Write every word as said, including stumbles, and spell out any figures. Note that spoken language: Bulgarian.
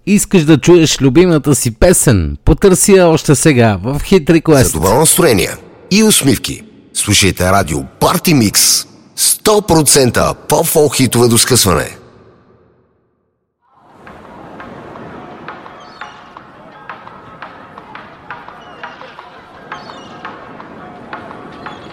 Искаш да чуеш любимата си песен? Потърси я още сега в Hit Request. За добро настроение и усмивки слушайте радио Party Mix. сто процента по-фолк хитове до скъсване.